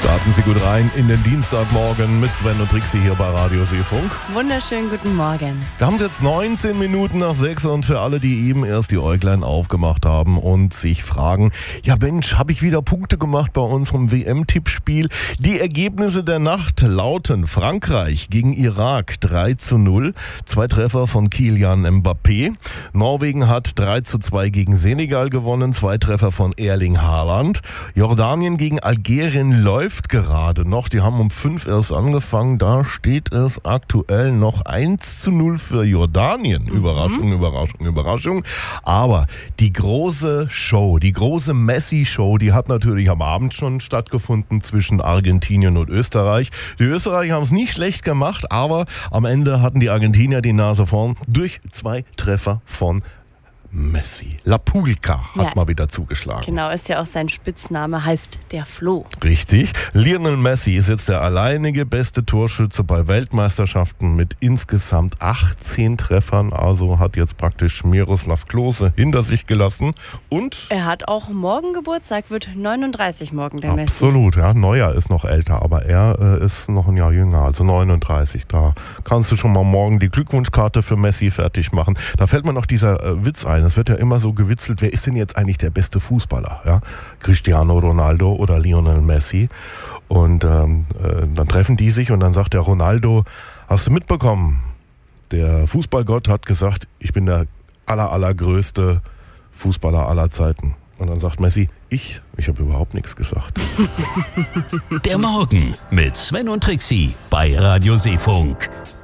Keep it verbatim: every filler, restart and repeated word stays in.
Starten Sie gut rein in den Dienstagmorgen mit Sven und Trixie hier bei Radio Seefunk. Wunderschönen guten Morgen. Wir haben jetzt neunzehn Minuten nach sechs und für alle, die eben erst die Äuglein aufgemacht haben und sich fragen, ja Mensch, habe ich wieder Punkte gemacht bei unserem W M-Tippspiel? Die Ergebnisse der Nacht lauten: Frankreich gegen Irak drei zu null, zwei Treffer von Kylian Mbappé. Norwegen hat drei zu zwei gegen Senegal gewonnen, zwei Treffer von Erling Haaland. Jordanien gegen Algerien läuft gerade noch, die haben um fünf erst angefangen, da steht es aktuell noch eins zu null für Jordanien. Mhm. Überraschung, Überraschung, Überraschung. Aber die große Show, die große Messi-Show, die hat natürlich am Abend schon stattgefunden zwischen Argentinien und Österreich. Die Österreicher haben es nicht schlecht gemacht, aber am Ende hatten die Argentinier die Nase vorn durch zwei Treffer von Messi. La Pulca hat Ja. mal wieder zugeschlagen. Genau, ist ja auch sein Spitzname, heißt der Flo. Richtig. Lionel Messi ist jetzt der alleinige beste Torschütze bei Weltmeisterschaften mit insgesamt achtzehn Treffern. Also hat jetzt praktisch Miroslav Klose hinter sich gelassen. Und Er hat auch morgen Geburtstag, wird neununddreißig morgen, der Messi. absolut, ja, Neuer ist noch älter, aber er äh, ist noch ein Jahr jünger, also neununddreißig. Da kannst du schon mal morgen die Glückwunschkarte für Messi fertig machen. Da fällt mir noch dieser äh, Witz ein. Es wird ja immer so gewitzelt, wer ist denn jetzt eigentlich der beste Fußballer? Ja? Cristiano Ronaldo oder Lionel Messi? Und ähm, äh, dann treffen die sich und dann sagt der Ronaldo, hast du mitbekommen, der Fußballgott hat gesagt, ich bin der aller, allergrößte Fußballer aller Zeiten. Und dann sagt Messi, ich, ich habe überhaupt nichts gesagt. Der Morgen mit Sven und Trixie bei Radio Seefunk.